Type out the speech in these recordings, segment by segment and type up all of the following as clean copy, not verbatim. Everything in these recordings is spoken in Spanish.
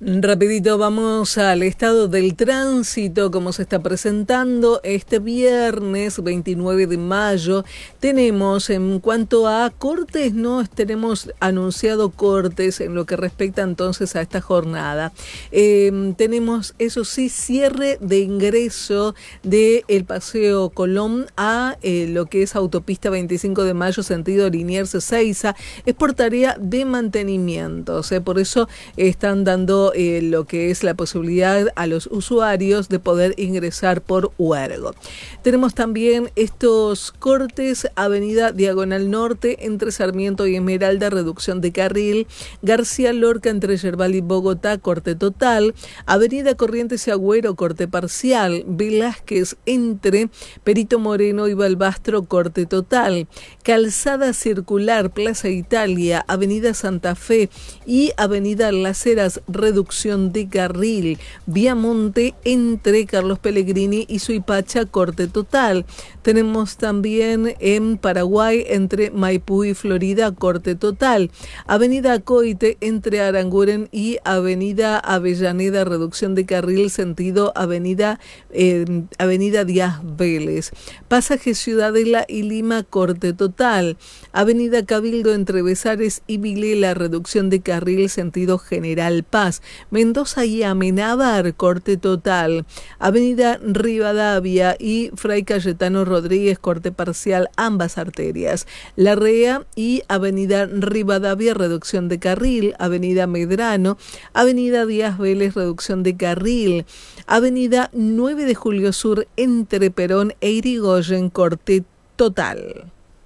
Rapidito vamos al estado del tránsito, como se está presentando este viernes 29 de mayo. Tenemos, en cuanto a cortes, no tenemos anunciado cortes en lo que respecta entonces a esta jornada. Tenemos, eso sí, cierre de ingreso del Paseo Colón a lo que es autopista 25 de mayo, sentido Liniers Ezeiza. Es por tarea de mantenimiento, por eso están dando lo que es la posibilidad a los usuarios de poder ingresar por Huergo. Tenemos también estos cortes: Avenida Diagonal Norte entre Sarmiento y Esmeralda, reducción de carril; García Lorca entre Yerbal y Bogotá, corte total; Avenida Corrientes y Agüero, corte parcial; Velázquez entre Perito Moreno y Balbastro, corte total; Calzada Circular, Plaza Italia, Avenida Santa Fe y Avenida Las Heras, reducción de carril; Viamonte entre Carlos Pellegrini y Suipacha, corte total. Tenemos también en Paraguay entre Maipú y Florida, corte total. Avenida Coite entre Aranguren y Avenida Avellaneda, reducción de carril sentido Avenida Díaz Vélez. Pasaje Ciudadela y Lima, corte total. Avenida Cabildo entre Besares y Vilela, reducción de carril sentido General Paz. Mendoza y Amenábar, corte total. Avenida Rivadavia y Fray Cayetano Rodríguez, corte parcial, ambas arterias. Larrea y Avenida Rivadavia, reducción de carril. Avenida Medrano, Avenida Díaz Vélez, reducción de carril. Avenida 9 de Julio Sur entre Perón e Irigoyen, corte total.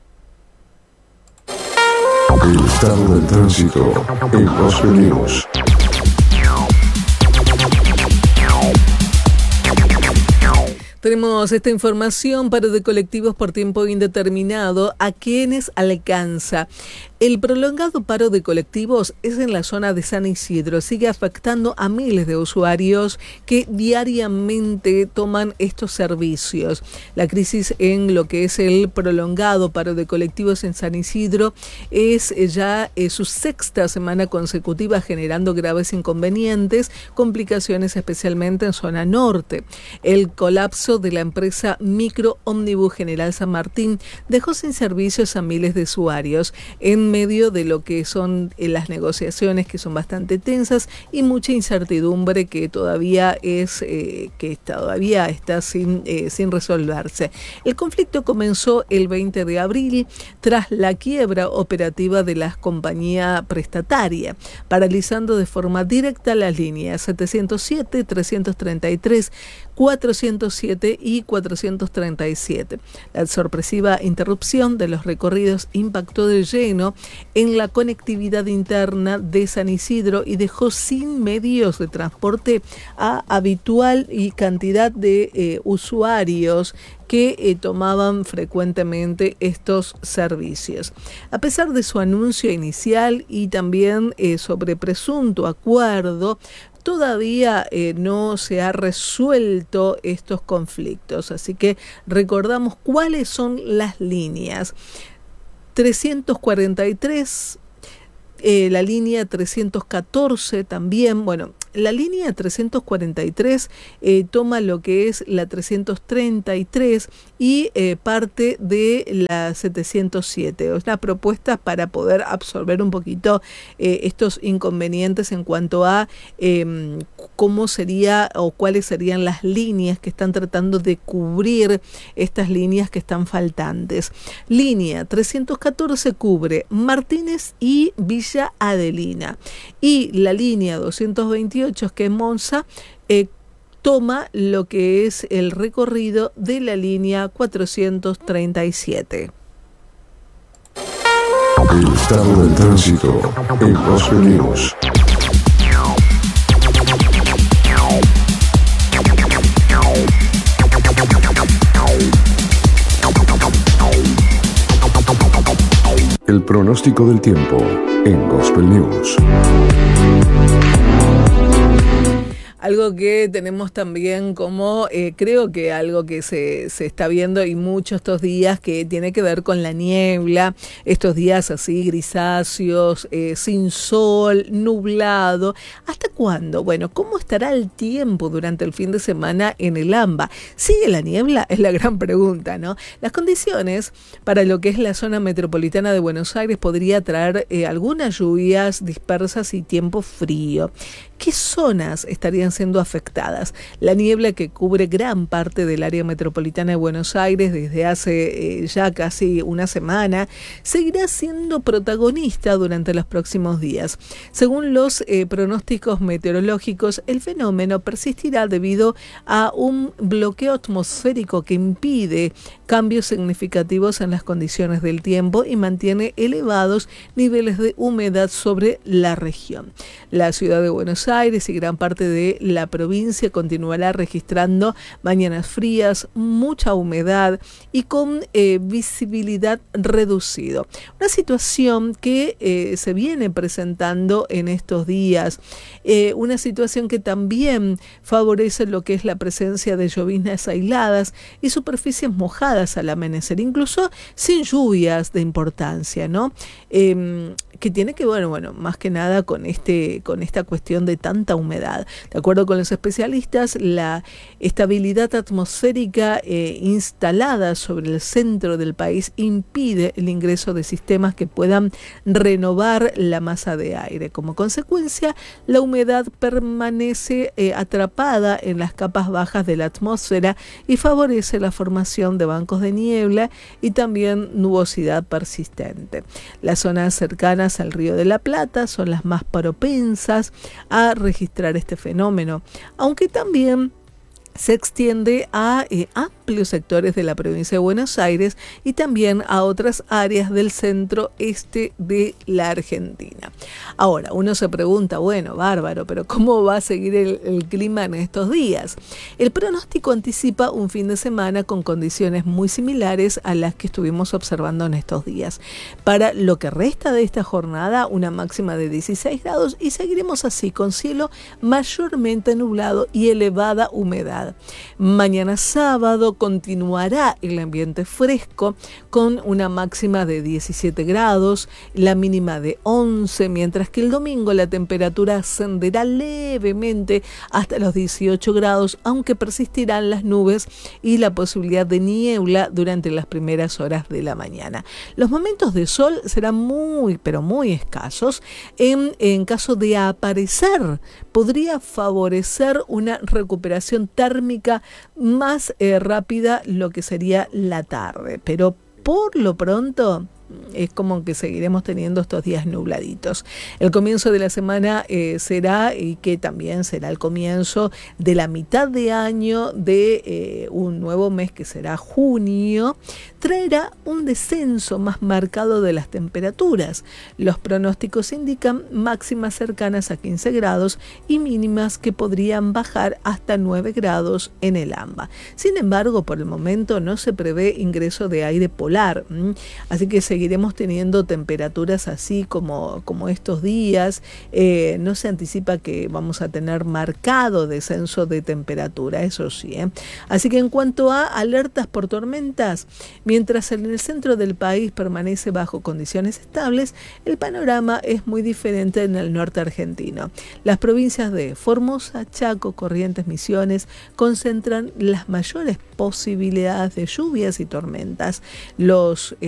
El estado del tránsito en Gospel News. Tenemos esta información: paro de colectivos por tiempo indeterminado. ¿A quiénes alcanza? El prolongado paro de colectivos es en la zona de San Isidro. Sigue afectando a miles de usuarios que diariamente toman estos servicios. La crisis en lo que es el prolongado paro de colectivos en San Isidro es ya su sexta semana consecutiva, generando graves inconvenientes, complicaciones especialmente en zona norte. El colapso de la empresa Micro Ómnibus General San Martín dejó sin servicios a miles de usuarios en medio de lo que son las negociaciones, que son bastante tensas, y mucha incertidumbre que todavía está sin resolverse. El conflicto comenzó el 20 de abril tras la quiebra operativa de la compañía prestataria, paralizando de forma directa las líneas 707, 333, 407 y 437. La sorpresiva interrupción de los recorridos impactó de lleno en la conectividad interna de San Isidro y dejó sin medios de transporte a habitual y cantidad de usuarios que tomaban frecuentemente estos servicios. A pesar de su anuncio inicial y también sobre presunto acuerdo, todavía no se ha resuelto estos conflictos, así que recordamos cuáles son las líneas. 343, la línea 314 también. Bueno, la línea 343 toma lo que es la 333 y parte de la 707. Es una propuesta para poder absorber un poquito estos inconvenientes en cuanto a cómo sería o cuáles serían las líneas que están tratando de cubrir estas líneas que están faltantes. Línea 314 cubre Martínez y Villa Adelina, y la línea 228, que es Monza, toma lo que es el recorrido de la línea 437. El estado del tránsito en Gospel News. El pronóstico del tiempo en Gospel News. Algo que tenemos también como, creo que algo que se está viendo y mucho estos días, que tiene que ver con la niebla, estos días así grisáceos, sin sol, nublado. ¿Hasta cuándo? Bueno, ¿cómo estará el tiempo durante el fin de semana en el AMBA? ¿Sigue la niebla? Es la gran pregunta, ¿no? Las condiciones para lo que es la zona metropolitana de Buenos Aires podría traer algunas lluvias dispersas y tiempo frío. ¿Qué zonas estarían siendo afectadas? La niebla que cubre gran parte del área metropolitana de Buenos Aires desde hace ya casi una semana seguirá siendo protagonista durante los próximos días. Según los pronósticos meteorológicos, el fenómeno persistirá debido a un bloqueo atmosférico que impide cambios significativos en las condiciones del tiempo y mantiene elevados niveles de humedad sobre la región. La ciudad de Buenos Aires y gran parte de la provincia continuará registrando mañanas frías, mucha humedad y con visibilidad reducido. Una situación que se viene presentando en estos días, una situación que también favorece lo que es la presencia de lloviznas aisladas y superficies mojadas al amanecer, incluso sin lluvias de importancia, ¿no? Que tiene que ver, bueno, más que nada con esta cuestión de tanta humedad. De acuerdo con los especialistas, la estabilidad atmosférica instalada sobre el centro del país impide el ingreso de sistemas que puedan renovar la masa de aire. Como consecuencia, la humedad permanece atrapada en las capas bajas de la atmósfera y favorece la formación de bancos de niebla y también nubosidad persistente. Las zonas cercanas al Río de la Plata son las más propensas a registrar este fenómeno, aunque también se extiende a amplios sectores de la provincia de Buenos Aires y también a otras áreas del centro-este de la Argentina. Ahora, uno se pregunta, bueno, bárbaro, pero ¿cómo va a seguir el clima en estos días? El pronóstico anticipa un fin de semana con condiciones muy similares a las que estuvimos observando en estos días. Para lo que resta de esta jornada, una máxima de 16 grados y seguiremos así con cielo mayormente nublado y elevada humedad. Mañana sábado continuará el ambiente fresco con una máxima de 17 grados, la mínima de 11, mientras que el domingo la temperatura ascenderá levemente hasta los 18 grados, aunque persistirán las nubes y la posibilidad de niebla durante las primeras horas de la mañana. Los momentos de sol serán muy, pero muy escasos. En caso de aparecer, podría favorecer una recuperación térmica más rápida lo que sería la tarde, pero por lo pronto es como que seguiremos teniendo estos días nubladitos. El comienzo de la semana será, y que también será el comienzo de la mitad de año de un nuevo mes que será junio, traerá un descenso más marcado de las temperaturas. Los pronósticos indican máximas cercanas a 15 grados y mínimas que podrían bajar hasta 9 grados en el AMBA. Sin embargo, por el momento no se prevé ingreso de aire polar, así que seguiremos teniendo temperaturas así como estos días. No se anticipa que vamos a tener marcado descenso de temperatura, eso sí. Así que en cuanto a alertas por tormentas, mientras en el centro del país permanece bajo condiciones estables, el panorama es muy diferente en el norte argentino. Las provincias de Formosa, Chaco, Corrientes, Misiones concentran las mayores posibilidades de lluvias y tormentas. Los